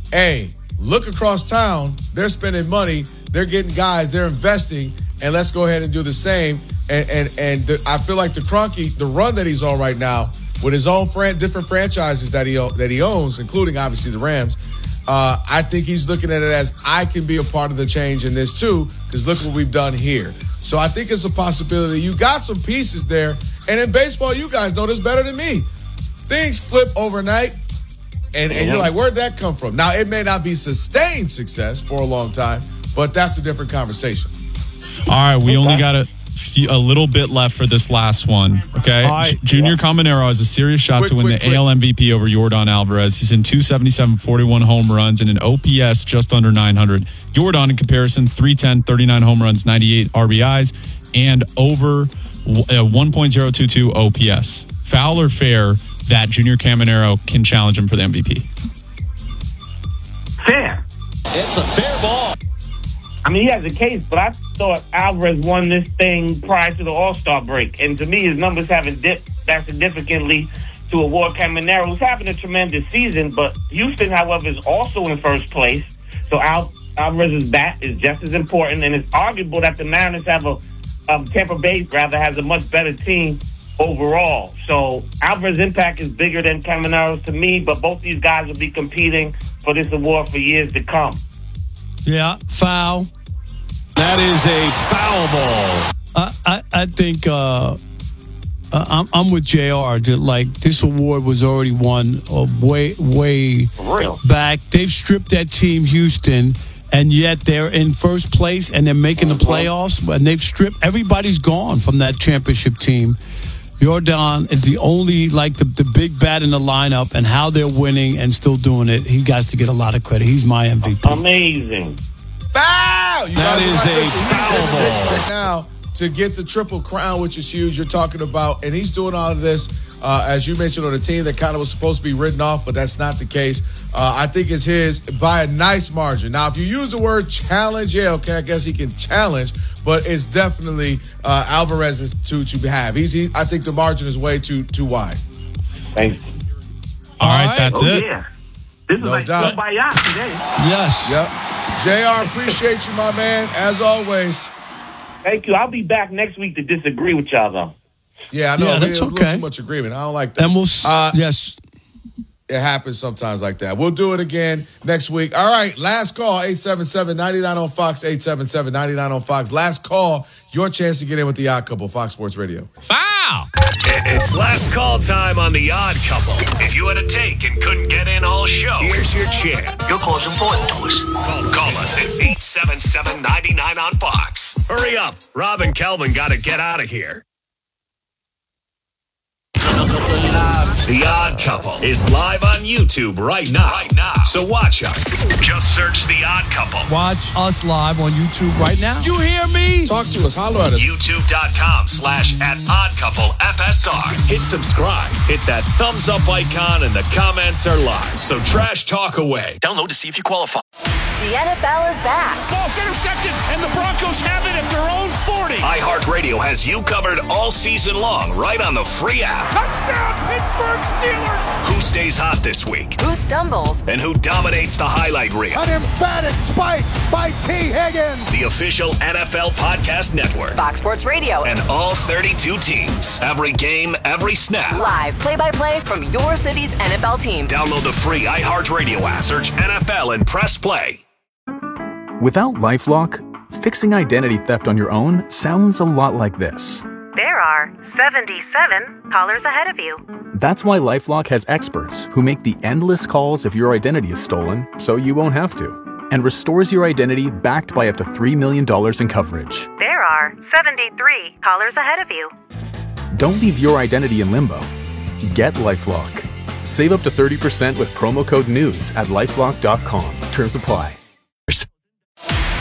hey, look across town. They're spending money. They're getting guys. They're investing. And let's go ahead and do the same. I feel like the run that he's on right now with his own different franchises that he owns, including obviously the Rams, I think he's looking at it as I can be a part of the change in this too, because look what we've done here. So I think it's a possibility. You got some pieces there. And in baseball, you guys know this better than me. Things flip overnight, and you're like, where'd that come from? Now, it may not be sustained success for a long time, but that's a different conversation. All right, we only got a little bit left for this last one, okay? Right. Junior Caminero has a serious shot to win the AL MVP over Yordan Alvarez. He's in 277, 41 home runs, and an OPS just under 900. Yordan, in comparison, 310, 39 home runs, 98 RBIs, and over 1.022 OPS. Foul or fair that Junior Caminero can challenge him for the MVP? Fair. It's a fair ball. I mean, he has a case, but I thought Alvarez won this thing prior to the All-Star break. And to me, his numbers haven't dipped that significantly to award Caminero, who's having a tremendous season. But Houston, however, is also in first place. So Alvarez's bat is just as important. And it's arguable that the Mariners have Tampa Bay has a much better team overall. So Alvarez's impact is bigger than Caminero's to me, but both these guys will be competing for this award for years to come. Yeah, foul. That is a foul ball. I think I'm with JR. Like, this award was already won way back. They've stripped that team, Houston, and yet they're in first place and they're making the playoffs. And they've stripped. Everybody's gone from that championship team. Yordan is the only, the big bat in the lineup, and how they're winning and still doing it. He got to get a lot of credit. He's my MVP. Amazing. Foul! That is a foul ball. Right now to get the Triple Crown, which is huge. You're talking about, and he's doing all of this, as you mentioned, on a team that kind of was supposed to be written off, but that's not the case. I think it's his by a nice margin. Now, if you use the word challenge, yeah, okay, I guess he can challenge, but it's definitely Alvarez's to have. I think the margin is way too wide. Thanks. All right, that's it. Yeah. This is no doubt. Kumbaya today. Yes. Yep. JR, appreciate you, my man, as always. Thank you. I'll be back next week to disagree with y'all, though. Yeah, I know. Yeah, that's a little too much agreement. I don't like that. And yes. It happens sometimes like that. We'll do it again next week. All right, last call, 877-99 on Fox, 877-99 on Fox. Last call, your chance to get in with The Odd Couple, Fox Sports Radio. Foul! It's last call time on The Odd Couple. If you had a take and couldn't get in all show, here's your chance. Your call's important to us. Call us at 877-99 on Fox. Hurry up. Rob and Kelvin got to get out of here. The Odd Couple is live on YouTube right now. So watch us. Just search The Odd Couple. Watch us live on YouTube right now. You hear me? Talk to us. Holler at us. YouTube.com/@OddCoupleFSR. Hit subscribe. Hit that thumbs up icon and the comments are live. So trash talk away. Download to see if you qualify. The NFL is back. Ball's intercepted, and the Broncos have it at their own 40. iHeartRadio has you covered all season long right on the free app. Touchdown, Pittsburgh Steelers! Who stays hot this week? Who stumbles? And who dominates the highlight reel? An emphatic spike by T. Higgins. The official NFL podcast network. Fox Sports Radio. And all 32 teams. Every game, every snap. Live play-by-play from your city's NFL team. Download the free iHeartRadio app. Search NFL and press play. Without LifeLock, fixing identity theft on your own sounds a lot like this. There are 77 callers ahead of you. That's why LifeLock has experts who make the endless calls if your identity is stolen, so you won't have to, and restores your identity backed by up to $3 million in coverage. There are 73 callers ahead of you. Don't leave your identity in limbo. Get LifeLock. Save up to 30% with promo code NEWS at LifeLock.com. Terms apply. The NFL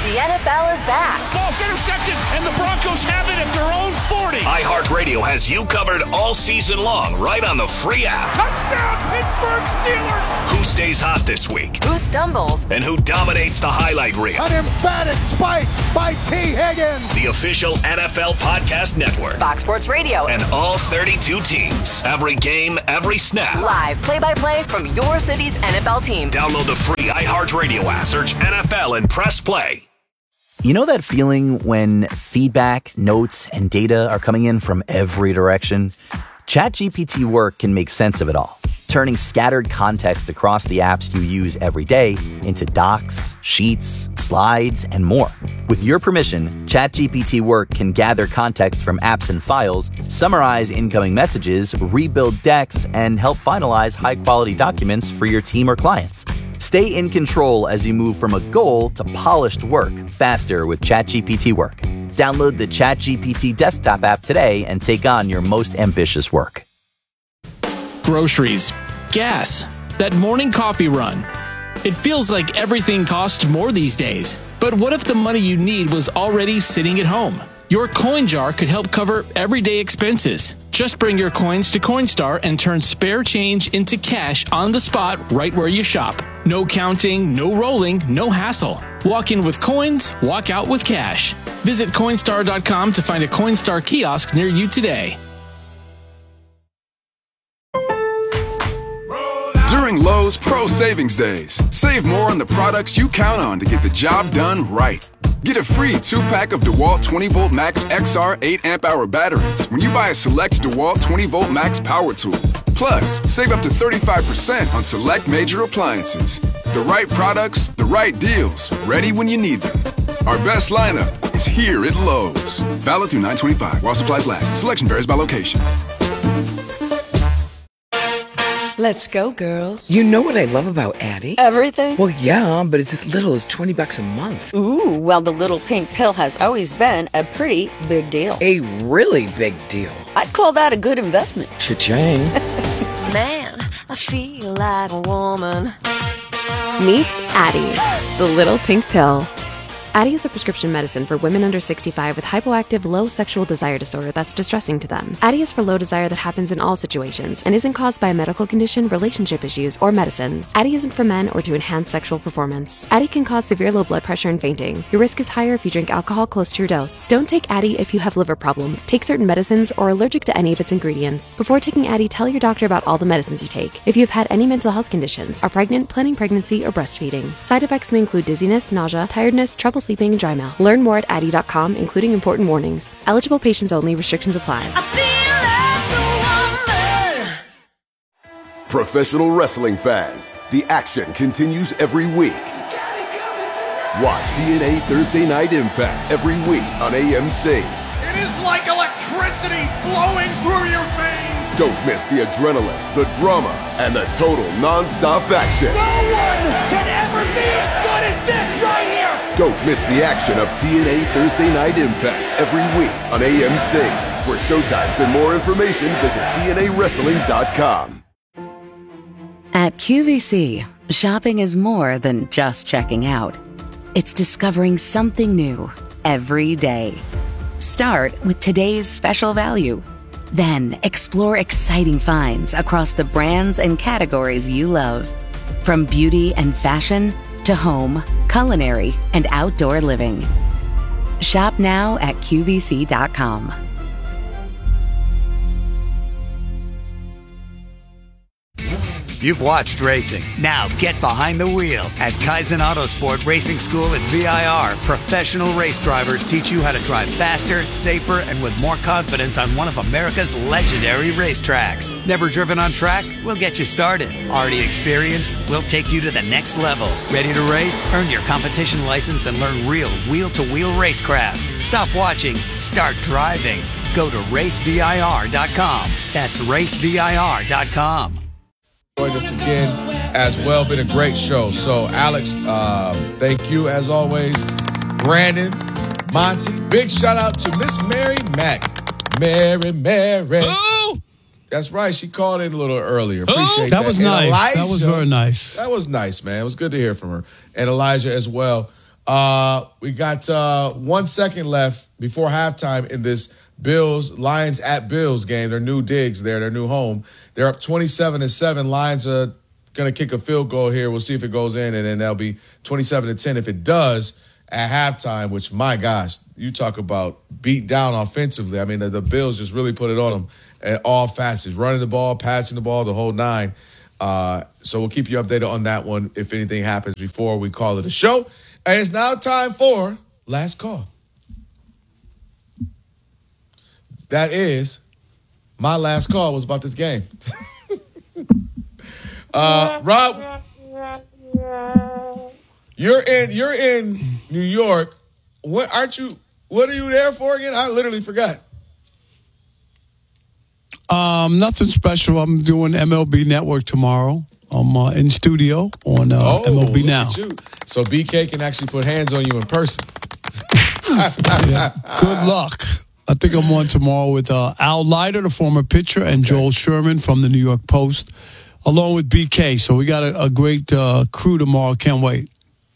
NFL is back. Ball's intercepted, and the Broncos have it at their own 40. iHeartRadio has you covered all season long right on the free app. Touchdown, Pittsburgh Steelers. Who stays hot this week? Who stumbles? And who dominates the highlight reel? An emphatic spike by T. Higgins. The official NFL podcast network. Fox Sports Radio. And all 32 teams. Every game, every snap. Live play-by-play from your city's NFL team. Download the free iHeartRadio app. Search NFL and press play. You know that feeling when feedback, notes, and data are coming in from every direction? ChatGPT Work can make sense of it all, turning scattered context across the apps you use every day into docs, sheets, slides, and more. With your permission, ChatGPT Work can gather context from apps and files, summarize incoming messages, rebuild decks, and help finalize high-quality documents for your team or clients. Stay in control as you move from a goal to polished work faster with ChatGPT Work. Download the ChatGPT desktop app today and take on your most ambitious work. Groceries, gas, that morning coffee run. It feels like everything costs more these days. But what if the money you need was already sitting at home? Your coin jar could help cover everyday expenses. Just bring your coins to Coinstar and turn spare change into cash on the spot right where you shop. No counting, no rolling, no hassle. Walk in with coins, walk out with cash. Visit Coinstar.com to find a Coinstar kiosk near you today. During Lowe's Pro Savings Days, save more on the products you count on to get the job done right. Get a free 2-pack of DeWalt 20-volt Max XR 8-amp-hour batteries when you buy a select DeWalt 20-volt Max power tool. Plus, save up to 35% on select major appliances. The right products, the right deals, ready when you need them. Our best lineup is here at Lowe's. Valid through 9/25 while supplies last. Selection varies by location. Let's go, girls. You know what I love about Addie? Everything? Well, yeah, but it's as little as $20 a month. Ooh, well, the little pink pill has always been a pretty big deal. A really big deal. I'd call that a good investment. Cha-ching. Man, I feel like a woman. Meet Addie, the little pink pill. Addie is a prescription medicine for women under 65 with hypoactive low sexual desire disorder that's distressing to them. Addie is for low desire that happens in all situations and isn't caused by a medical condition, relationship issues, or medicines. Addie isn't for men or to enhance sexual performance. Addie can cause severe low blood pressure and fainting. Your risk is higher if you drink alcohol close to your dose. Don't take Addie if you have liver problems, take certain medicines, or are allergic to any of its ingredients. Before taking Addie, tell your doctor about all the medicines you take. If you have had any mental health conditions, are pregnant, planning pregnancy, or breastfeeding. Side effects may include dizziness, nausea, tiredness, trouble sleeping, and dry mouth. Learn more at Addie.com, including important warnings. Eligible patients only. Restrictions apply. Professional wrestling fans, the action continues every week. Watch TNA Thursday Night Impact every week on AMC. It is like electricity flowing through your veins. Don't miss the adrenaline, the drama, and the total non-stop action. No one can ever be as good as this right here. Don't miss the action of TNA Thursday Night Impact every week on AMC. For showtimes and more information, visit TNAWrestling.com. At QVC, shopping is more than just checking out. It's discovering something new every day. Start with today's special value. Then explore exciting finds across the brands and categories you love. From beauty and fashion to home, culinary, and outdoor living. Shop now at QVC.com. You've watched racing. Now get behind the wheel. At Kaizen Autosport Racing School at VIR, professional race drivers teach you how to drive faster, safer, and with more confidence on one of America's legendary racetracks. Never driven on track? We'll get you started. Already experienced? We'll take you to the next level. Ready to race? Earn your competition license and learn real wheel-to-wheel racecraft. Stop watching. Start driving. Go to racevir.com. That's racevir.com. Joined us again as well. Been a great show. So, Alex, thank you as always. Brandon, Monty, big shout out to Miss Mary Mack. Mary. Oh! That's right. She called in a little earlier. Appreciate that. That was nice. Elijah, that was very nice. That was nice, man. It was good to hear from her. And Elijah as well. We got 1 second left before halftime in this Lions at Bills game. Their new digs there, their new home. They're up 27-7. Lions are going to kick a field goal here. We'll see if it goes in, and then that'll be 27-10. If it does at halftime, which, my gosh, you talk about beat down offensively. I mean, the Bills just really put it on them at all facets, running the ball, passing the ball, the whole nine. So we'll keep you updated on that one if anything happens before we call it a show. And it's now time for Last Call. That is, my last call was about this game. Rob, you're in New York. What are you there for again? I literally forgot. Nothing special. I'm doing MLB Network tomorrow. I'm in studio on MLB Now. So BK can actually put hands on you in person. Yeah. Good luck. I think I'm on tomorrow with Al Leiter, the former pitcher, and Joel Sherman from the New York Post, along with BK. So we got a great crew tomorrow. Can't wait.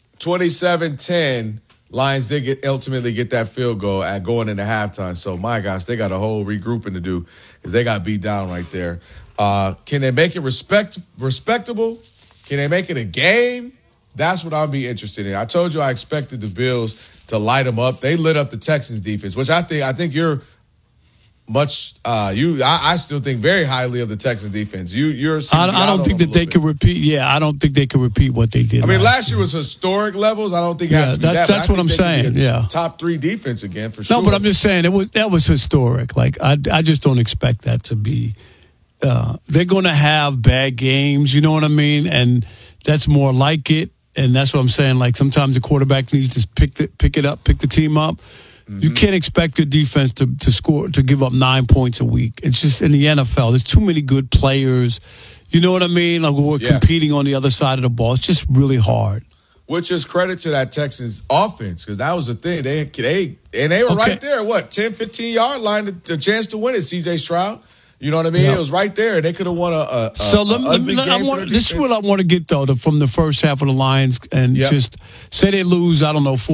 27-10. Lions did ultimately get that field goal at going into halftime. So, my gosh, they got a whole regrouping to do because they got beat down right there. Can they make it respectable? Can they make it a game? That's what I'll be interested in. I told you I expected the Bills to light them up. They lit up the Texans defense, which I think you're much. I still think very highly of the Texans defense. I don't think that they could repeat. Yeah, I don't think they could repeat what they did. I mean, last year was historic levels. I don't think it has to be that. That's what I'm saying. Yeah, top 3 defense again for sure. No, but I'm just saying that was historic. Like I just don't expect that to be. They're going to have bad games. You know what I mean? And that's more like it. And that's what I'm saying. Like sometimes the quarterback needs to pick the team up. Mm-hmm. You can't expect your defense to give up 9 points a week. It's just in the NFL. There's too many good players. You know what I mean? Like we're competing on the other side of the ball. It's just really hard. Which is credit to that Texans offense because that was the thing. They were right there. 10, 15-yard line, the chance to win it. C.J. Stroud. You know what I mean? It was right there. They could have won a this is what I want to get, though, from the first half of the Lions. And just say they lose, I don't know,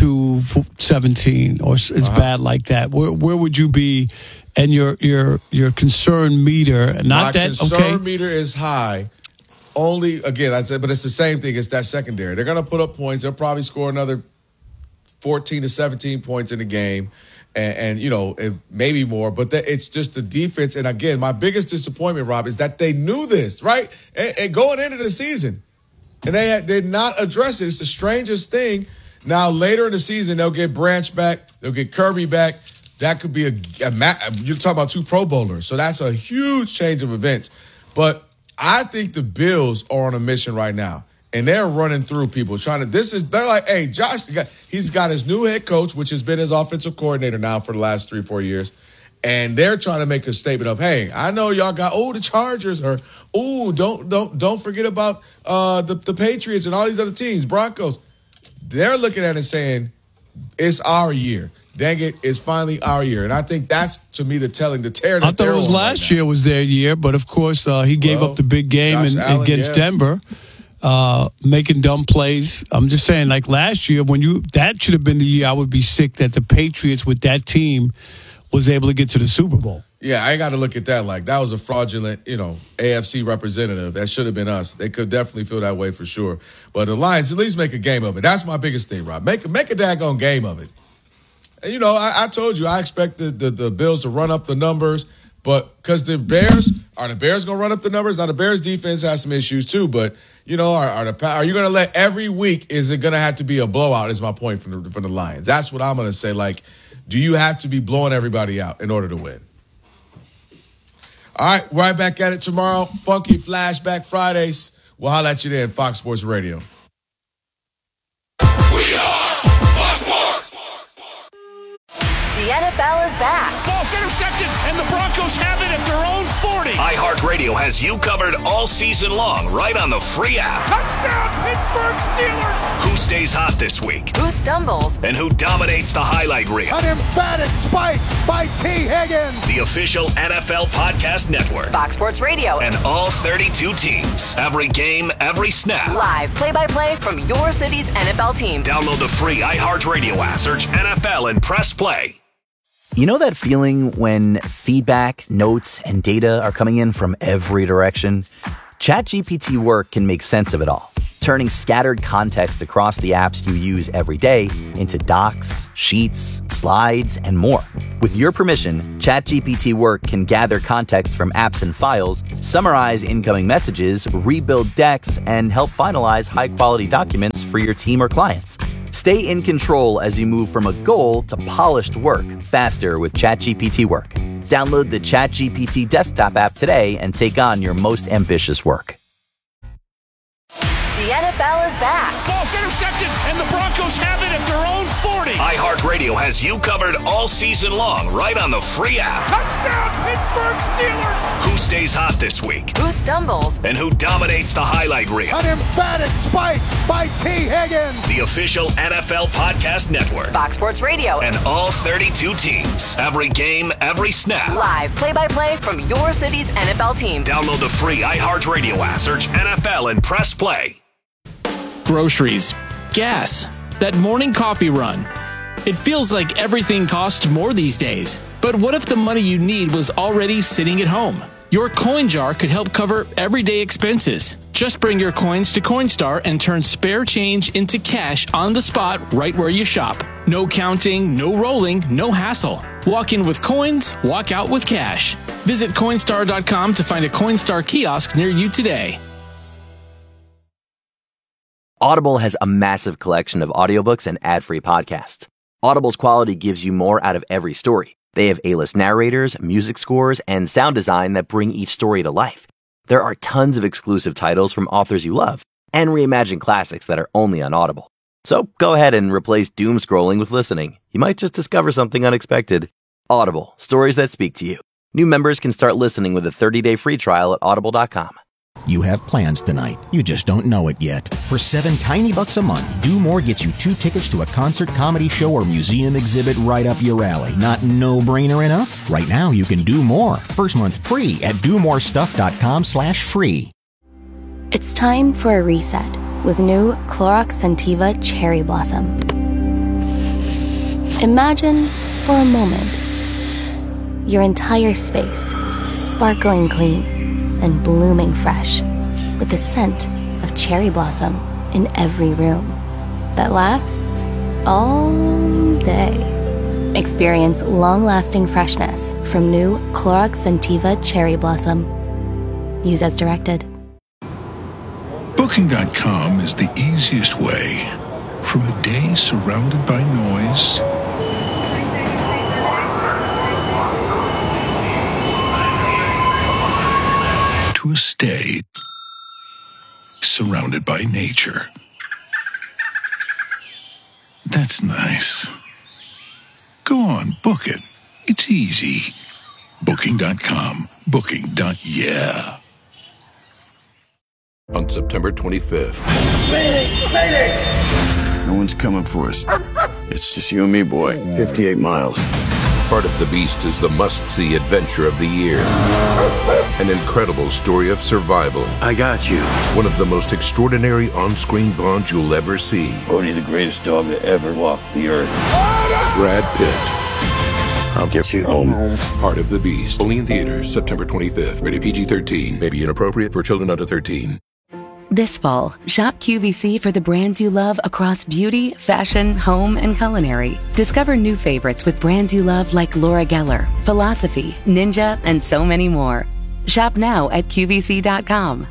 42-17 or it's bad like that. Where would you be and your concern meter? My concern meter is high. Only, again, I said, but it's the same thing. It's that secondary. They're going to put up points. They'll probably score another 14 to 17 points in the game. And maybe more, but it's just the defense. And again, my biggest disappointment, Rob, is that they knew this, right? And going into the season, and they did not address it. It's the strangest thing. Now, later in the season, they'll get Branch back, they'll get Kirby back. That could be you're talking about 2 Pro Bowlers, so that's a huge change of events. But I think the Bills are on a mission right now. And they're running through people they're like, hey, Josh, he's got his new head coach, which has been his offensive coordinator now for the last 3-4 years. And they're trying to make a statement of, hey, I know y'all got, the Chargers or, don't forget about the Patriots and all these other teams, Broncos. They're looking at it saying, it's our year. Dang it, it's finally our year. And I think that's, to me, the tear that I thought it was last year was their year, but of course he gave up the big game against Denver. Making dumb plays. I'm just saying, like last year, that should have been the year I would be sick that the Patriots with that team was able to get to the Super Bowl. Yeah, I got to look at that like that was a fraudulent, AFC representative. That should have been us. They could definitely feel that way for sure. But the Lions at least make a game of it. That's my biggest thing, Rob. Make a daggone game of it. And, I told you I expect the Bills to run up the numbers. But because the Bears going to run up the numbers? Now, the Bears defense has some issues too. But, are you going to let every week, is it going to have to be a blowout is my point from the Lions. That's what I'm going to say. Like, do you have to be blowing everybody out in order to win? All right, right back at it tomorrow. Funky Flashback Fridays. We'll holler at you there at Fox Sports Radio. We are Fox Sports. The NFL is back. Ball's intercepted, and the Broncos have it at their own 40. iHeartRadio has you covered all season long, right on the free app. Touchdown, Pittsburgh Steelers. Who Who stays hot this week? Who stumbles? And who dominates the highlight reel? An emphatic spike by T. Higgins. The official NFL podcast network. Fox Sports Radio. And all 32 teams. Every game, every snap. Live play-by-play from your city's NFL team. Download the free iHeartRadio app. Search NFL and press play. You know that feeling when feedback, notes, and data are coming in from every direction? ChatGPT Work can make sense of it all, turning scattered context across the apps you use every day into docs, sheets, slides, and more. With your permission, ChatGPT Work can gather context from apps and files, summarize incoming messages, rebuild decks, and help finalize high-quality documents for your team or clients. Stay in control as you move from a goal to polished work faster with ChatGPT Work. Download the ChatGPT desktop app today and take on your most ambitious work. The NFL is back. Ball's intercepted, and the Broncos have it at their own 40. iHeartRadio has you covered all season long right on the free app. Touchdown, Pittsburgh Steelers. Who stays hot this week? Who stumbles? And who dominates the highlight reel? An emphatic spike by T. Higgins. The official NFL podcast network. Fox Sports Radio. And all 32 teams. Every game, every snap. Live play-by-play from your city's NFL team. Download the free iHeartRadio app. Search NFL and press play. Groceries, gas, that morning coffee run. It feels like everything costs more these days. But what if the money you need was already sitting at home? Your coin jar could help cover everyday expenses. Just bring your coins to Coinstar and turn spare change into cash on the spot right where you shop. No counting, no rolling, no hassle. Walk in with coins, walk out with cash. Visit Coinstar.com to find a Coinstar kiosk near you today. Audible has a massive collection of audiobooks and ad-free podcasts. Audible's quality gives you more out of every story. They have A-list narrators, music scores, and sound design that bring each story to life. There are tons of exclusive titles from authors you love, and reimagined classics that are only on Audible. So go ahead and replace doom scrolling with listening. You might just discover something unexpected. Audible, stories that speak to you. New members can start listening with a 30-day free trial at audible.com. You have plans tonight. You just don't know it yet. For $7 tiny bucks a month, Do More gets you 2 tickets to a concert, comedy show, or museum exhibit right up your alley. Not no-brainer enough? Right now, you can do more. First month free at domorestuff.com/free. It's time for a reset with new Clorox Scentiva Cherry Blossom. Imagine, for a moment, your entire space sparkling clean and blooming fresh, with the scent of cherry blossom in every room that lasts all day. Experience long-lasting freshness from new Clorox Scentiva Cherry Blossom. Use as directed. Booking.com is the easiest way from a day surrounded by noise to a stay surrounded by nature. That's nice. Go on, book it. It's easy. Booking.com. Booking.yeah. On September 25th. Mayday! No one's coming for us. It's just you and me, boy. 58 miles. Part of the Beast is the must-see adventure of the year. An incredible story of survival. I got you. One of the most extraordinary on-screen bonds you'll ever see. Bodhi, the greatest dog that ever walked the earth. Brad Pitt. I'll get you home. Part of the Beast. Only in theaters, September 25th. Rated PG-13. May be inappropriate for children under 13. This fall, shop QVC for the brands you love across beauty, fashion, home, and culinary. Discover new favorites with brands you love like Laura Geller, Philosophy, Ninja, and so many more. Shop now at QVC.com.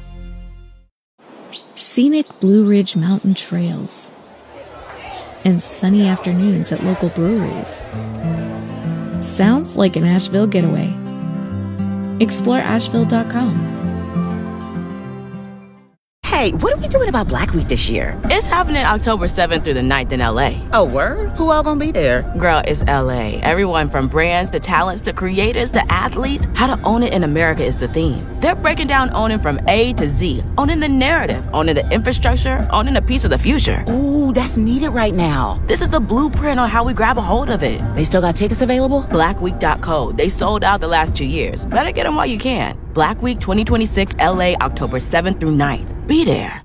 Scenic Blue Ridge Mountain trails and sunny afternoons at local breweries. Sounds like an Asheville getaway. Explore Asheville.com. Hey, Hey, what are we doing about Black Week this year? It's happening October 7th through the 9th in LA. Oh, word? Who all gonna be there? Girl, it's LA. Everyone from brands to talents to creators to athletes. How to own it in America is the theme. They're breaking down owning from A to Z. Owning the narrative, owning the infrastructure, owning a piece of the future. Ooh, that's needed right now. This is the blueprint on how we grab a hold of it. They still got tickets available? Blackweek.co. They sold out the last 2 years. Better get them while you can. Black Week 2026 LA, October 7th through 9th. Be there.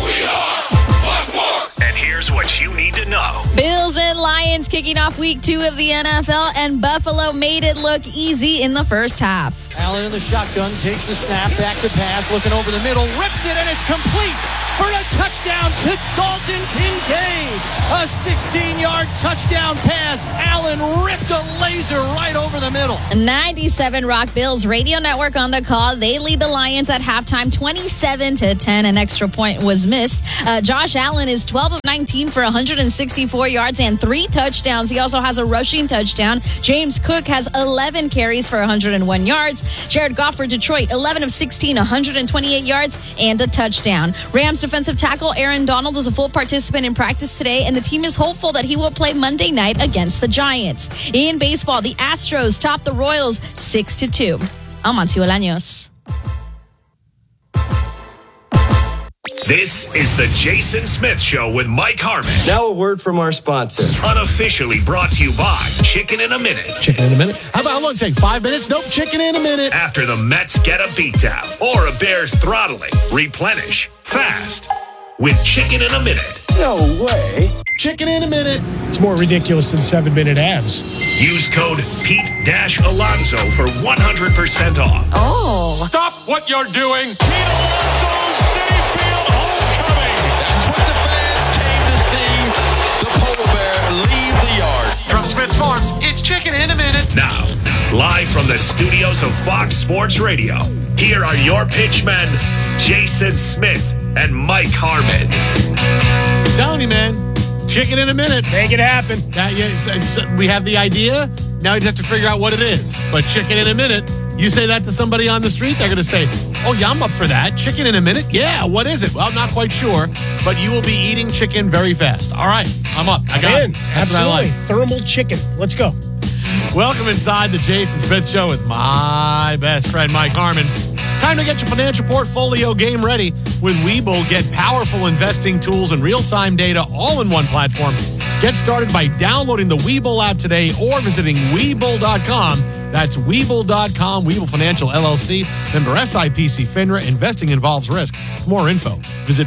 And here's what you need to know. Bills and Lions kicking off week 2 of the NFL, and Buffalo made it look easy in the first half. Allen in the shotgun, takes the snap, back to pass, looking over the middle, rips it, and it's complete for a touchdown to Dalton Kincaid. A 16-yard touchdown pass. Allen ripped a laser right over the middle. 97 Rock Bills Radio Network on the call. They lead the Lions at halftime 27-10. An extra point was missed. Josh Allen is 12 of 19 for 164 yards and 3 touchdowns. He also has a rushing touchdown. James Cook has 11 carries for 101 yards. Jared Goff for Detroit, 11 of 16, 128 yards and a touchdown. Rams defensive tackle Aaron Donald is a full participant in practice today, and the team is hopeful that he will play Monday night against the Giants. In baseball, the Astros top the Royals 6-2. I'm Monty Bolaños. This is the Jason Smith Show with Mike Harmon. Now a word from our sponsor. Unofficially brought to you by Chicken in a Minute. Chicken in a minute? How long does it take? 5 minutes? Nope, chicken in a minute. After the Mets get a beatdown or a Bears throttling, replenish fast with Chicken in a Minute. No way. Chicken in a minute. It's more ridiculous than 7-minute abs. Use code Pete-Alonso for 100% off. Oh. Stop what you're doing. Pete Alonso's Safefield homecoming. That's what the fans came to see. The polar bear leave the yard. From Smith's Farms, it's Chicken in a Minute. Now, live from the studios of Fox Sports Radio, here are your pitchmen, Jason Smith and Mike Harmon. I'm telling you, man. Chicken in a minute. Make it happen. We have the idea. Now we just have to figure out what it is. But chicken in a minute, you say that to somebody on the street, they're going to say, oh, yeah, I'm up for that. Chicken in a minute? Yeah, what is it? Well, I'm not quite sure, but you will be eating chicken very fast. All right, I'm up. I got it. That's Absolutely. what I like. Thermal chicken. Let's go. Welcome inside the Jason Smith Show with my best friend, Mike Harmon. Time to get your financial portfolio game ready. With Webull, get powerful investing tools and real-time data all in one platform. Get started by downloading the Webull app today or visiting Webull.com. That's Webull.com, Webull Financial LLC, member SIPC FINRA. Investing involves risk. For more info, visit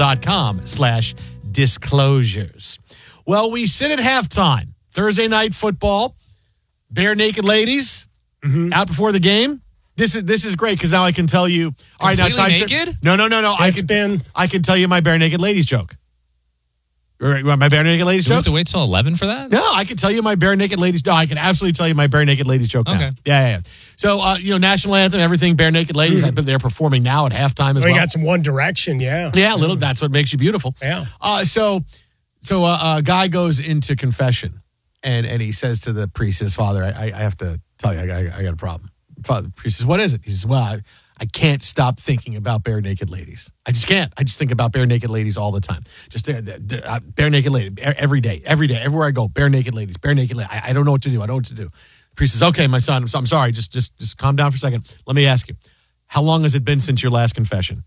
Webull.com/disclosures. Well, we sit at halftime. Thursday night football. Bare naked ladies out before the game. This is great because now I can tell you. All right, now naked? No. I can tell you my bare naked ladies joke. You want my bare naked ladies Do joke? we have to wait till 11 for that? No, I can tell you my bare naked ladies. No, I can absolutely tell you my bare naked ladies joke. Okay. Now. Yeah. So National anthem, everything. Bare naked ladies. I bet they're performing now at halftime as well. We got some One Direction. Yeah. Yeah, a little. That's what makes you beautiful. Yeah. So a guy goes into confession, and he says to the priest, his father, I have to tell you, I got a problem. Father, the priest says, what is it? He says, well, I can't stop thinking about bare naked ladies. I just can't. I just think about bare naked ladies all the time. Just bare naked lady every day, everywhere I go. Bare naked ladies, bare naked ladies. I don't know what to do. The priest says, okay, my son, I'm sorry. Just calm down for a second. Let me ask you, how long has it been since your last confession?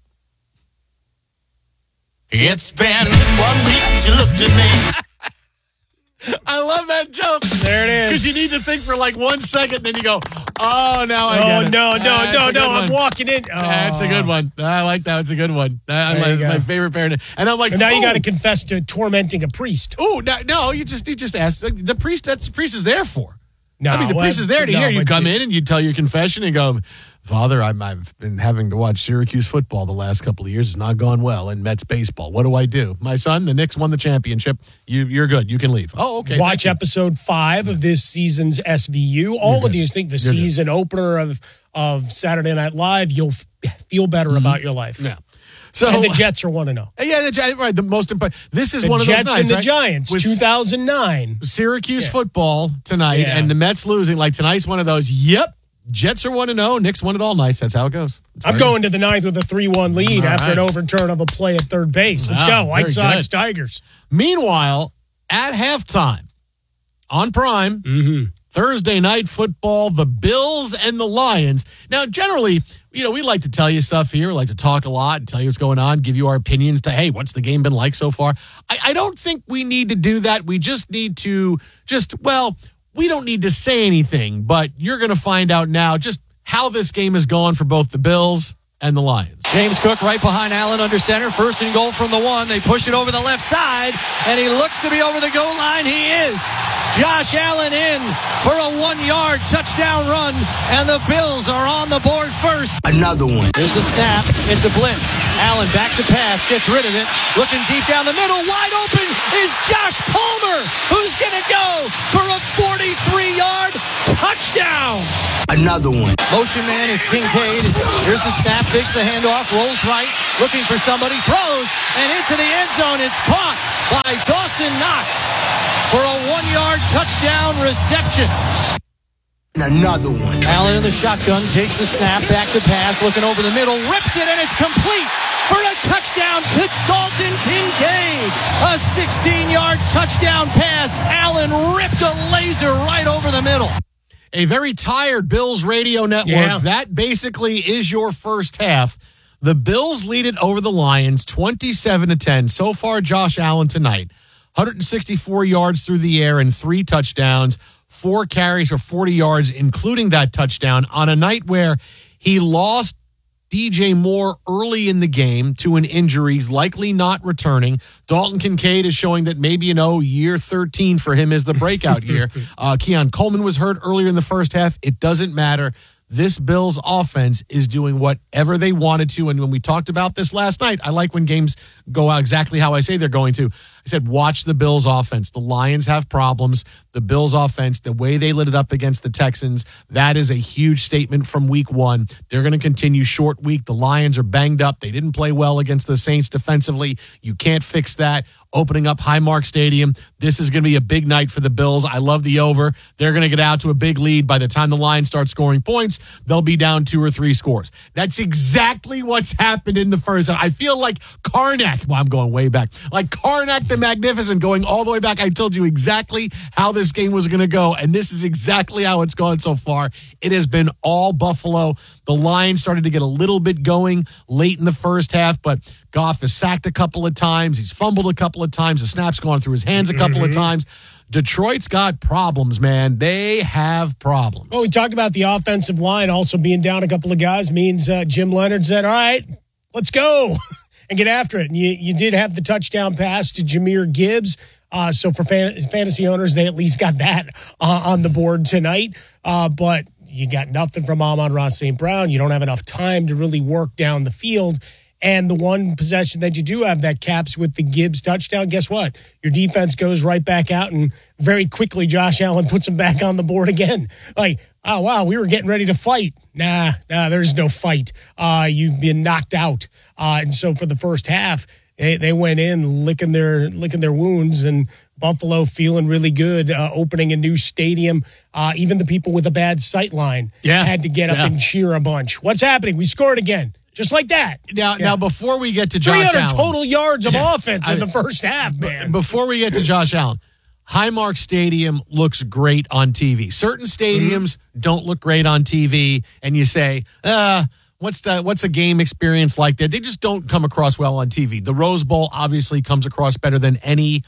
It's been 1 week since you looked at me. I love that joke. There it is. Because you need to think for like 1 second, then you go, oh, now I get it. No. I'm walking in. Oh. That's a good one. I like that. It's a good one. That's my favorite parent. And I'm like, and now you got to confess to tormenting a priest. Oh, no, you just ask. The priest, that's the priest is there for. No, I mean, the priest is there to hear. You come in and you tell your confession and go, Father, I've been having to watch Syracuse football the last couple of years. It's not gone well. And Mets baseball. What do I do? My son, the Knicks won the championship. You're good. You can leave. Oh, okay. Watch episode 5 of this season's SVU. All of you think the season opener of Saturday Night Live, you'll feel better about your life. Yeah. So, and the Jets are 1-0. Yeah, right. The most important. This is the one of those Jets nights, and the right? Giants, With 2009. Syracuse football tonight, and the Mets losing. Like tonight's one of those. Yep. Jets are 1-0. Knicks won it all nights. That's how it goes. I'm going to the ninth with a 3-1 lead after an overturn of a play at third base. Let's go. White Sox, Tigers. Meanwhile, at halftime on Prime, Thursday night football, the Bills and the Lions. Now, generally, we like to tell you stuff here. We like to talk a lot and tell you what's going on, give you our opinions to, hey, what's the game been like so far? I don't think we need to do that. We just need to we don't need to say anything, but you're going to find out now just how this game is going for both the Bills and the Lions. James Cook right behind Allen under center. First and goal from the 1. They push it over the left side, and he looks to be over the goal line. He is. Josh Allen in for a 1-yard touchdown run, and the Bills are on the board first. Another one. There's the snap. It's a blitz. Allen back to pass. Gets rid of it. Looking deep down the middle. Wide open is Josh Palmer, who's going to go for a 43-yard touchdown. Another one. Motion man is Kincaid. Here's the snap. Fakes the handoff. Rolls right. Looking for somebody. Throws. And into the end zone. It's caught by Dawson Knox for a 1-yard touchdown reception. Another one. Allen in the shotgun. Takes the snap. Back to pass. Looking over the middle. Rips it. And it's complete for a touchdown to Dalton Kincaid. A 16-yard touchdown pass. Allen ripped a laser right over the middle. A very tired Bills radio network. Yeah. That basically is your first half. The Bills lead it over the Lions 27-10. So far, Josh Allen tonight, 164 yards through the air and 3 touchdowns, 4 carries for 40 yards, including that touchdown on a night where he lost DJ Moore early in the game to an injury. He's likely not returning. Dalton Kincaid is showing that maybe, year 13 for him is the breakout year. Keon Coleman was hurt earlier in the first half. It doesn't matter. This Bills offense is doing whatever they wanted to. And when we talked about this last night, I like when games go out exactly how I say they're going to. I said, watch the Bills offense. The Lions have problems. The Bills offense, the way they lit it up against the Texans, that is a huge statement from week 1. They're going to continue short week. The Lions are banged up. They didn't play well against the Saints defensively. You can't fix that. Opening up Highmark Stadium. This is going to be a big night for the Bills. I love the over. They're going to get out to a big lead. By the time the Lions start scoring points, they'll be down 2 or 3 scores. That's exactly what's happened in the first half. I feel like Karnak. Well, I'm going way back. Like Karnak the Magnificent going all the way back. I told you exactly how this game was going to go, and this is exactly how it's gone so far. It has been all Buffalo. The Lions started to get a little bit going late in the first half, but Goff has sacked a couple of times. He's fumbled a couple of times. The snap's gone through his hands a couple of times. Detroit's got problems, man. They have problems. Well, we talked about the offensive line also being down a couple of guys means Jim Leonard said, all right, let's go and get after it. And you did have the touchdown pass to Jahmyr Gibbs. So for fantasy owners, they at least got that on the board tonight. But you got nothing from Amon-Ra St. Brown. You don't have enough time to really work down the field. And the one possession that you do have that caps with the Gibbs touchdown, guess what? Your defense goes right back out, and very quickly Josh Allen puts them back on the board again. Like, oh, wow, we were getting ready to fight. Nah, there's no fight. You've been knocked out. And so for the first half, they went in licking their wounds, and Buffalo feeling really good, opening a new stadium. Even the people with a bad sight line had to get up and cheer a bunch. What's happening? We scored again. Just like that. Now, before we get to Josh 300 Allen. total yards of offense in the first half, man. Before we get to Josh Allen, Highmark Stadium looks great on TV. Certain stadiums don't look great on TV, and you say, what's a game experience like that? They just don't come across well on TV. The Rose Bowl obviously comes across better than any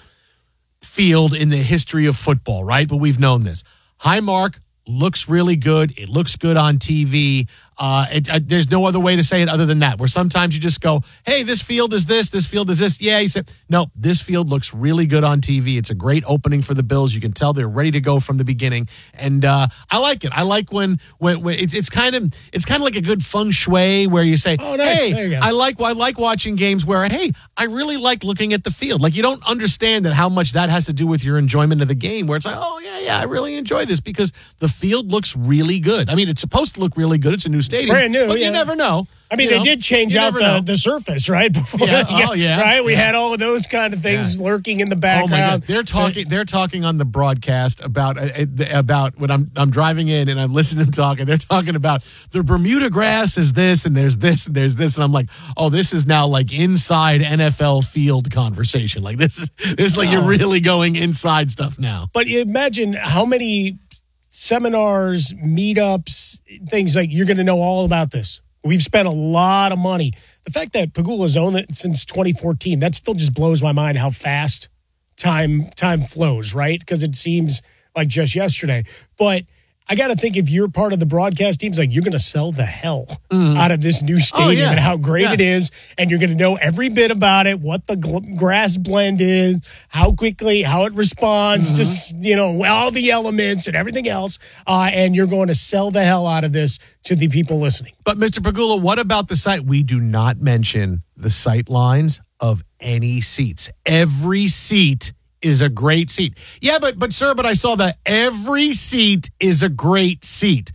field in the history of football, right? But we've known this. Highmark looks really good. It looks good on TV. There's no other way to say it other than that, where sometimes you just go, hey, this field is this field is this. Yeah, he said, no, this field looks really good on TV. It's a great opening for the Bills. You can tell they're ready to go from the beginning. And I like it. I like when it's kind of like a good feng shui where you say, oh, nice. Hey, I like watching games where, hey, I really like looking at the field. Like, you don't understand that how much that has to do with your enjoyment of the game, where it's like, oh, yeah, I really enjoy this because the field looks really good. I mean, it's supposed to look really good. It's a new stadium. Brand new, but yeah. you never know. I mean, they did change out the surface, right? Before, yeah. Right? We had all of those kind of things lurking in the background. Oh my God. They're talking on the broadcast about when I'm driving in and I'm listening to them talking. They're talking about the Bermuda grass is this and there's this and there's this. And I'm like, oh, this is now like inside NFL field conversation. Like this is like you're really going inside stuff now. But imagine how many seminars, meetups, things like you're going to know all about this. We've spent a lot of money. The fact that Pegula's owned it since 2014, that still just blows my mind how fast time flows, right? Because it seems like just yesterday. But I got to think if you're part of the broadcast teams, like you're going to sell the hell out of this new stadium and how great it is. And you're going to know every bit about it, what the grass blend is, how quickly, how it responds to, all the elements and everything else. And you're going to sell the hell out of this to the people listening. But Mr. Pegula, what about the site? We do not mention the sight lines of any seats. Every seat is a great seat. Yeah, but sir, I saw that every seat is a great seat.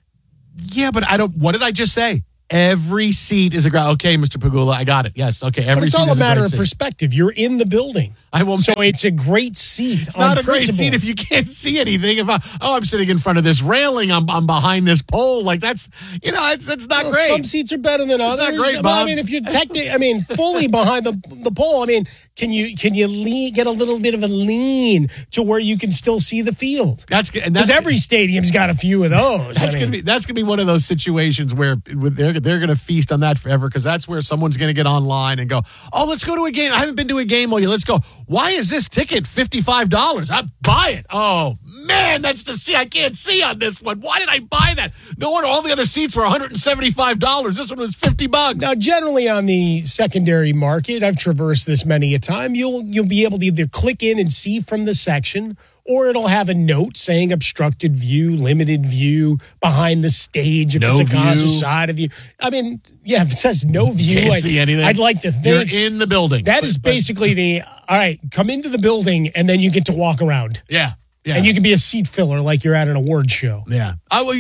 Yeah, but what did I just say? Every seat is a great. Okay, Mr. Pegula, I got it. Yes, okay. But it's all a matter of perspective. You're in the building. So it's a great seat. It's not a great seat if you can't see anything. I'm sitting in front of this railing. I'm behind this pole. Like that's it's not great. Some seats are better than others. It's not great, Bob. I mean, if you're fully behind the pole, I mean, can you get a little bit of a lean to where you can still see the field? Because every stadium's got a few of those. That's gonna be one of those situations where they're gonna feast on that forever, because that's where someone's gonna get online and go, oh, let's go to a game. I haven't been to a game all year. Let's go. Why is this ticket $55? I buy it. Oh man, that's the seat I can't see on this one. Why did I buy that? No wonder all the other seats were $175. This one was $50. Now, generally on the secondary market, I've traversed this many a time. You'll be able to either click in and see from the section, or it'll have a note saying obstructed view, limited view, behind the stage if it's a concert side of view. I mean, yeah, if it says no view, can't see anything. I'd like to think you're in the building. That is basically all right, come into the building and then you get to walk around. Yeah. Yeah. And you can be a seat filler like you're at an award show. Yeah.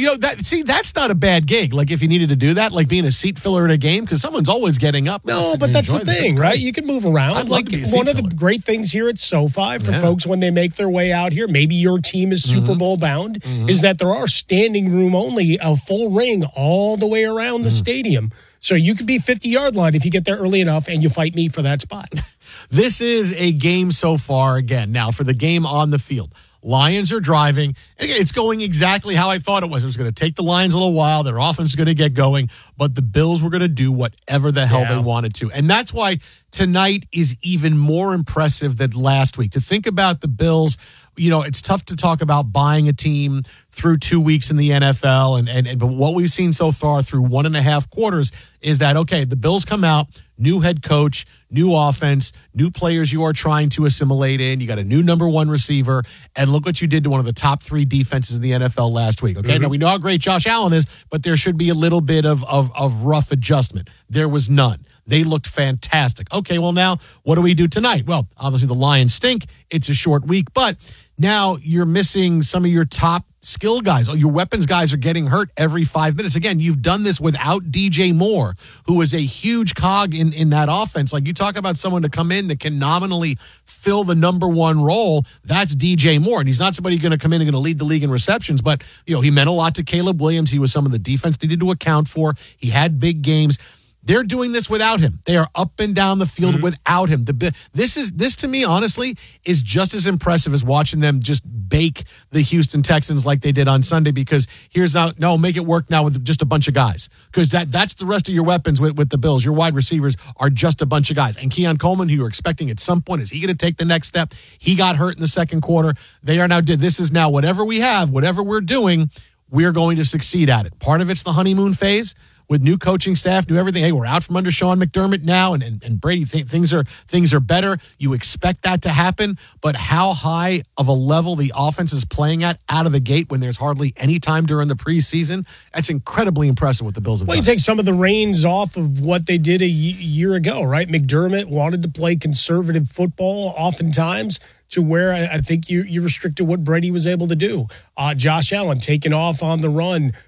That's not a bad gig. Like if you needed to do that, like being a seat filler at a game, because someone's always getting up. No, but that's the thing, right? You can move around. I'd love to be a seat one of filler. the great things here at SoFi for folks when they make their way out here, maybe your team is Super Bowl bound, is that there are standing room only, a full ring all the way around the stadium. So you could be 50-yard line if you get there early enough and you fight me for that spot. This is a game so far again. Now for the game on the field. Lions are driving. Again, it's going exactly how I thought it was. It was going to take the Lions a little while. Their offense is going to get going, but the Bills were going to do whatever the hell they wanted to. And that's why tonight is even more impressive than last week. To think about the Bills, it's tough to talk about buying a team through 2 weeks in the NFL. But what we've seen so far through 1.5 quarters is that, okay, the Bills come out, new head coach, new offense, new players you are trying to assimilate in. You got a new number one receiver, and look what you did to one of the top 3 defenses in the NFL last week. Okay, now we know how great Josh Allen is, but there should be a little bit of rough adjustment. There was none. They looked fantastic. Okay, well now, what do we do tonight? Well, obviously the Lions stink. It's a short week, but now you're missing some of your top skill guys. Your weapons guys are getting hurt every 5 minutes. Again, you've done this without DJ Moore, who is a huge cog in that offense. Like you talk about someone to come in that can nominally fill the number one role. That's DJ Moore. And he's not somebody going to come in and going to lead the league in receptions, but he meant a lot to Caleb Williams. He was some of the defense needed to account for. He had big games. They're doing this without him. They are up and down the field without him. This to me, honestly, is just as impressive as watching them just bake the Houston Texans like they did on Sunday, because make it work now with just a bunch of guys, because that's the rest of your weapons with the Bills. Your wide receivers are just a bunch of guys. And Keon Coleman, who you're expecting at some point, is he going to take the next step? He got hurt in the second quarter. This is now whatever we have, whatever we're doing, we're going to succeed at it. Part of it's the honeymoon phase with new coaching staff, new everything. Hey, we're out from under Sean McDermott now, and Brady, things are better. You expect that to happen, but how high of a level the offense is playing at out of the gate when there's hardly any time during the preseason, that's incredibly impressive what the Bills have done. You take some of the reins off of what they did a year ago, right? McDermott wanted to play conservative football oftentimes, to where I think you restricted what Brady was able to do. Josh Allen taking off on the run,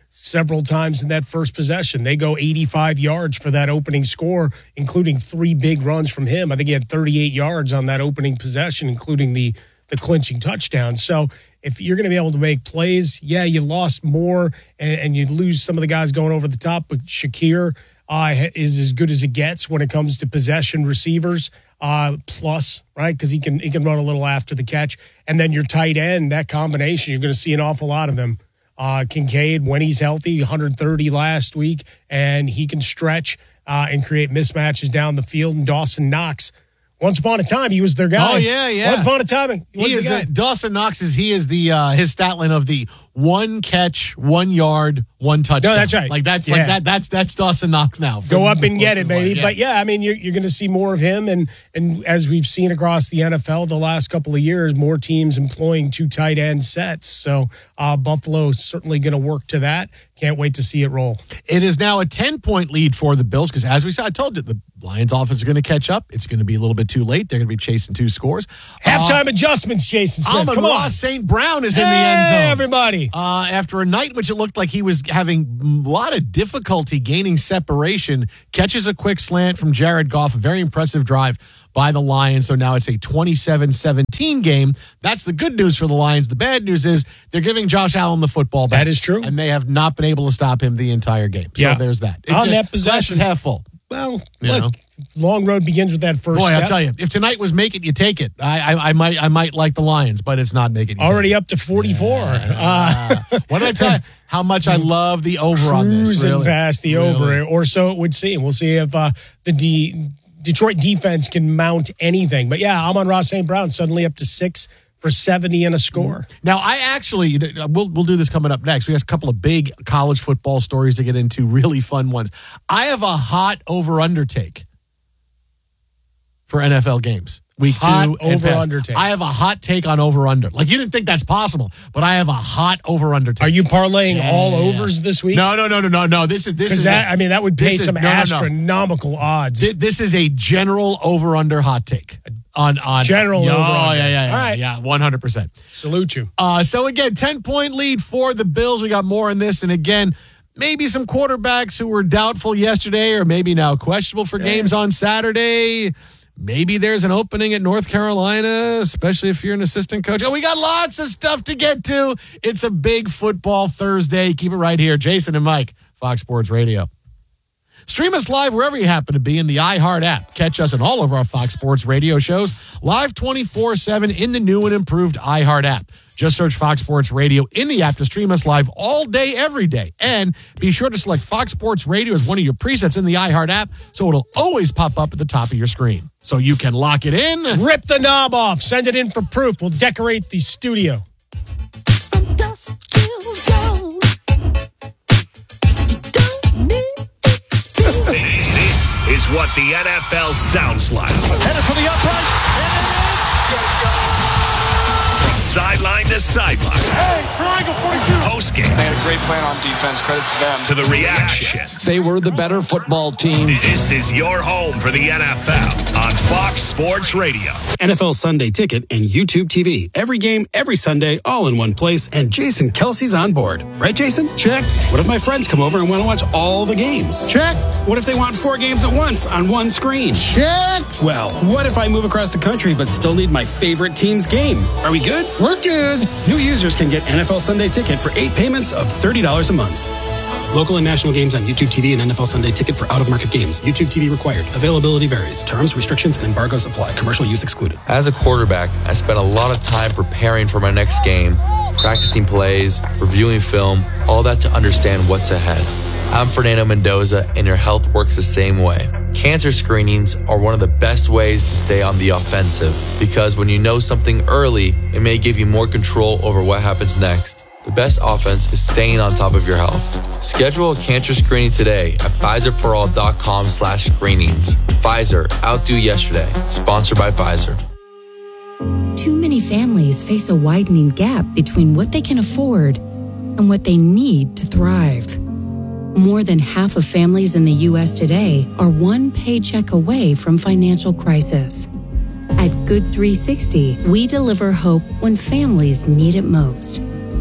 several times in that first possession. They go 85 yards for that opening score, including 3 big runs from him. I think he had 38 yards on that opening possession, including the clinching touchdown. So if you're going to be able to make plays, yeah, you lost more and you lose some of the guys going over the top, but Shakir is as good as it gets when it comes to possession receivers, plus, right? Because he can run a little after the catch. And then your tight end, that combination, you're going to see an awful lot of them. Kincaid, when he's healthy, 130 last week, and he can stretch and create mismatches down the field. And Dawson Knox, once upon a time, he was their guy. Oh, yeah. Once upon a time, he was the guy. Dawson Knox is his stat line of the 1 catch, 1 yard, 1 touchdown. No, that's right. That's Dawson Knox now. Go up and get it, baby. Yeah. But yeah, I mean, you're going to see more of him, and as we've seen across the NFL the last couple of years, more teams employing 2 tight end sets. So Buffalo is certainly going to work to that. Can't wait to see it roll. It is now a 10-point lead for the Bills because, as we said, I told you, the Lions offense is going to catch up. It's going to be a little bit too late. They're going to be chasing 2 scores. Halftime adjustments, Jason Smith. Come on. Ross St. Brown is in the end zone. Everybody. After a night in which it looked like he was having a lot of difficulty gaining separation, catches a quick slant from Jared Goff, a very impressive drive by the Lions. So now it's a 27-17 game. That's the good news for the Lions. The bad news is they're giving Josh Allen the football back. That is true. And they have not been able to stop him the entire game. So there's that. On that possession. Glass is half full. Well, look, long road begins with that first step. I'll tell you, if tonight was make it, you take it. I might like the Lions, but it's not make it. Already up to 44. What did I tell you? How much I love the over on this. Cruising past the over, or so it would seem. We'll see if the Detroit defense can mount anything. But yeah, I'm on Ross St. Brown, suddenly up to 6 for 70 and a score. Now, I actually, we'll do this coming up next. We have a couple of big college football stories to get into, really fun ones. I have a hot over-under take for NFL games. Week 2 over-under take. I have a hot take on over-under. Like, you didn't think that's possible, but I have a hot over-under take. Are you parlaying all overs this week? No. This is that would pay some astronomical odds. This is a general over-under hot take. On general over-under. Oh, yeah. All right. Yeah, 100%. Salute you. So again, 10-point lead for the Bills. We got more on this, and again, maybe some quarterbacks who were doubtful yesterday or maybe now questionable for games on Saturday. Maybe there's an opening at North Carolina, especially if you're an assistant coach. Oh, we got lots of stuff to get to. It's a big football Thursday. Keep it right here. Jason and Mike, Fox Sports Radio. Stream us live wherever you happen to be in the iHeart app. Catch us in all of our Fox Sports Radio shows live 24/7 in the new and improved iHeart app. Just search Fox Sports Radio in the app to stream us live all day, every day. And be sure to select Fox Sports Radio as one of your presets in the iHeart app so it'll always pop up at the top of your screen. So you can lock it in. Rip the knob off. Send it in for proof. We'll decorate the studio. From dusk till dawn. This is what the NFL sounds like. Headed for the uprights, and it is. Let's go! From sideline to sideline. Hey, triangle 42. Postgame. They had a great plan on defense. Credit to them. To the reactions. They were the better football team. This is your home for the NFL on Fox Sports Radio. NFL Sunday Ticket and YouTube TV. Every game, every Sunday, all in one place. And Jason Kelsey's on board. Right, Jason? Check. What if my friends come over and want to watch all the games? Check. What if they want 4 games at once on one screen? Check. Well, what if I move across the country but still need my favorite team's game? Are we good? We're good. New users can get NFL Sunday Ticket for 8 payments of $30 a month. Local and national games on YouTube TV and NFL Sunday Ticket for out-of-market games. YouTube TV required. Availability varies. Terms, restrictions, and embargoes apply. Commercial use excluded. As a quarterback, I spent a lot of time preparing for my next game, practicing plays, reviewing film, all that to understand what's ahead. I'm Fernando Mendoza, and your health works the same way. Cancer screenings are one of the best ways to stay on the offensive because when you know something early, it may give you more control over what happens next. The best offense is staying on top of your health. Schedule a cancer screening today at PfizerForAll.com/screenings. Pfizer, outdo yesterday. Sponsored by Pfizer. Too many families face a widening gap between what they can afford and what they need to thrive. More than half of families in the U.S. today are one paycheck away from financial crisis. At Good 360, we deliver hope when families need it most.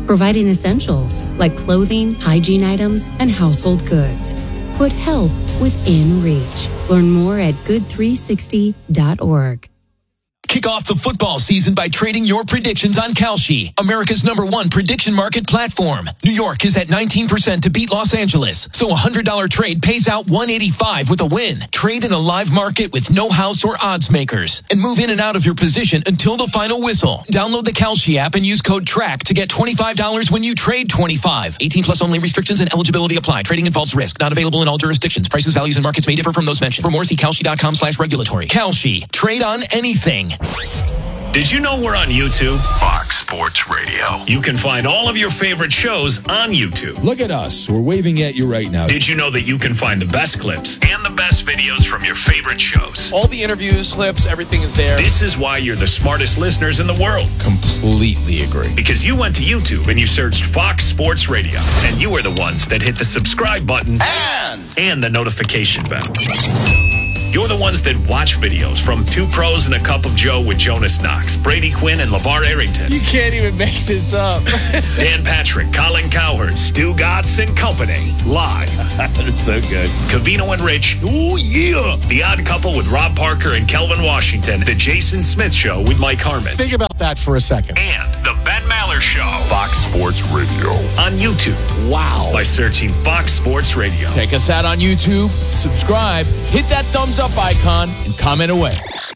providing essentials like clothing, hygiene items, and household goods. Put help within reach. Learn more at good360.org. Kick off the football season by trading your predictions on Kalshi, America's #1 prediction market platform. New York is at 19% to beat Los Angeles, so a $100 trade pays out $185 with a win. Trade in a live market with no house or odds makers, and move in and out of your position until the final whistle. Download the Kalshi app and use code TRACK to get $25 when you trade $25. 18 plus only. Restrictions and eligibility apply. Trading involves risk. Not available in all jurisdictions. Prices, values, and markets may differ from those mentioned. For more, see Kalshi.com/regulatory. Kalshi. Trade on anything. Did you know we're on YouTube? Fox Sports Radio. You can find all of your favorite shows on YouTube. Look at us. We're waving at you right now. Did you know that you can find the best clips and the best videos from your favorite shows? All the interviews, clips, everything is there. This is why you're the smartest listeners in the world. Completely agree. Because you went to YouTube and you searched Fox Sports Radio. And you are the ones that hit the subscribe button and the notification bell. You're the ones that watch videos from Two Pros and a Cup of Joe with Jonas Knox, Brady Quinn, and LeVar Arrington. You can't even make this up. Dan Patrick, Colin Cowherd, Stu Gatz and Company. Live. That's so good. Covino and Rich. Oh, yeah. The Odd Couple with Rob Parker and Kelvin Washington. The Jason Smith Show with Mike Harmon. Think about that for a second. And The Ben Maller Show. Fox Sports Radio. On YouTube. Wow. By searching Fox Sports Radio. Check us out on YouTube. Subscribe. Hit that thumbs up icon and comment away.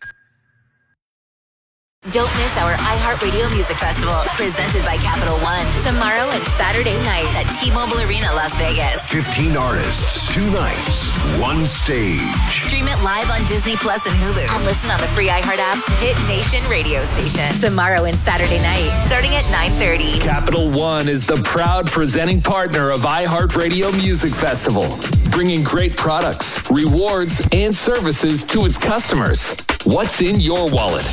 Don't miss our iHeartRadio Music Festival, presented by Capital One, tomorrow and Saturday night at T-Mobile Arena, Las Vegas. 15 artists, 2 nights, 1 stage. Stream it live on Disney Plus and Hulu, and listen on the free iHeart app's Hit Nation radio station. Tomorrow and Saturday night, starting at 9:30. Capital One is the proud presenting partner of iHeartRadio Music Festival, bringing great products, rewards, and services to its customers. What's in your wallet?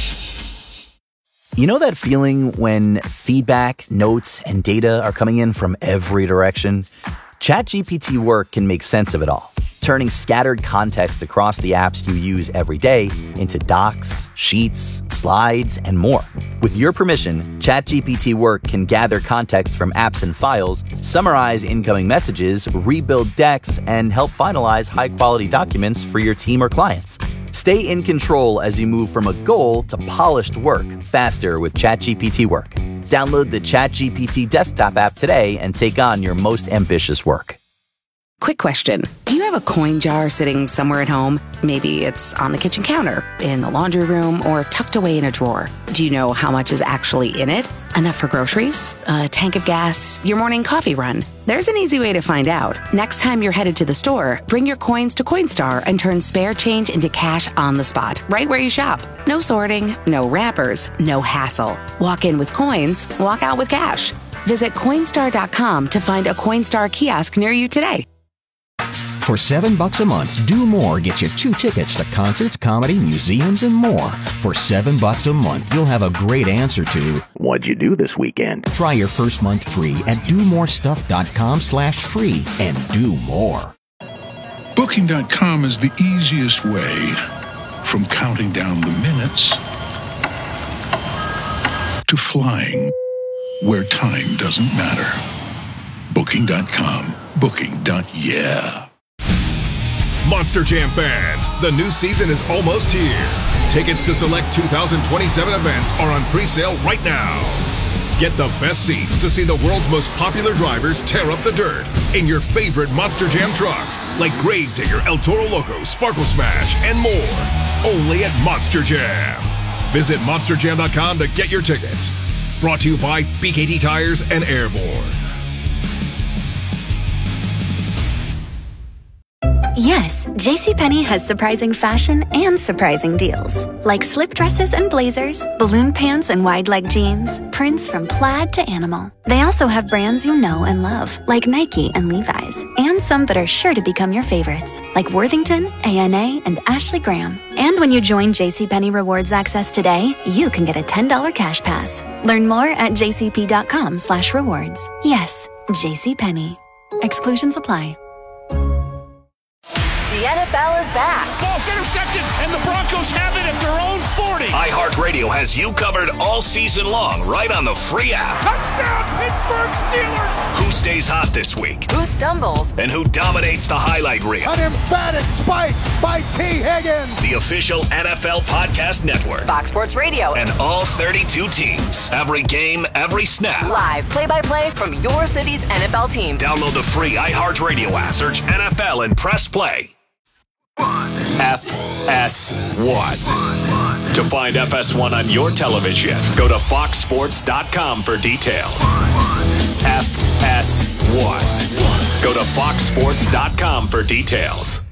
You know that feeling when feedback, notes, and data are coming in from every direction? ChatGPT Work can make sense of it all, turning scattered context across the apps you use every day into docs, sheets, slides, and more. With your permission, ChatGPT Work can gather context from apps and files, summarize incoming messages, rebuild decks, and help finalize high-quality documents for your team or clients. Stay in control as you move from a goal to polished work faster with ChatGPT Work. Download the ChatGPT desktop app today and take on your most ambitious work. Quick question. Do you have a coin jar sitting somewhere at home? Maybe it's on the kitchen counter, in the laundry room, or tucked away in a drawer. Do you know how much is actually in it? Enough for groceries? A tank of gas? Your morning coffee run? There's an easy way to find out. Next time you're headed to the store, bring your coins to Coinstar and turn spare change into cash on the spot, right where you shop. No sorting, no wrappers, no hassle. Walk in with coins, walk out with cash. Visit Coinstar.com to find a Coinstar kiosk near you today. For $7 a month, Do More gets you 2 tickets to concerts, comedy, museums, and more. For $7 a month, you'll have a great answer to, what'd you do this weekend? Try your first month free at domorestuff.com/free and do more. Booking.com is the easiest way from counting down the minutes to flying where time doesn't matter. Booking.com. Booking.yeah. Monster Jam fans, the new season is almost here. Tickets to select 2027 events are on pre-sale right now. Get the best seats to see the world's most popular drivers tear up the dirt in your favorite Monster Jam trucks, like Gravedigger, El Toro Loco, Sparkle Smash, and more. Only at Monster Jam. Visit monsterjam.com to get your tickets. Brought to you by BKT Tires and Airborne. Yes, JCPenney has surprising fashion and surprising deals. Like slip dresses and blazers, balloon pants and wide leg jeans, prints from plaid to animal. They also have brands you know and love, like Nike and Levi's, and some that are sure to become your favorites, like Worthington, ANA, and Ashley Graham. And when you join JCPenney Rewards Access today, you can get a $10 cash pass. Learn more at jcp.com/rewards. Yes, JCPenney. Exclusions apply. The The NFL is back. Ball's intercepted, and the Broncos have it at their own 40. iHeartRadio has you covered all season long, right on the free app. Touchdown, Pittsburgh Steelers! Who stays hot this week? Who stumbles? And who dominates the highlight reel? An emphatic spike by T. Higgins. The official NFL podcast network. Fox Sports Radio. And all 32 teams. Every game, every snap. Live play-by-play from your city's NFL team. Download the free iHeartRadio app. Search NFL and press play. FS1. To find FS1 on your television, go to foxsports.com for details. FS1. Go to foxsports.com for details.